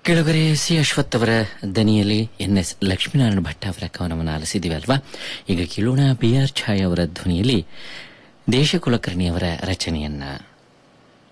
ಕೆಳಗರೆ ಸಿ ಅಶ್ವಥ್ ಅವರ ದನಿಯಲ್ಲಿ ಎನ್ಎಸ್ ಲಕ್ಷ್ಮೀನಾರಾಯಣ ಭಟ್ ಅವರ ಕವನವನ್ನು ಆಲಿಸಿದ್ದೀವಿ ಅಲ್ವಾ. ಈಗ ಕೇಳೋಣ ಬಿ ಆರ್ ಛಾಯ್ ಅವರ ಧ್ವನಿಯಲ್ಲಿ ದೇಶಕುಲಕರ್ಣಿ ಅವರ ರಚನೆಯನ್ನ.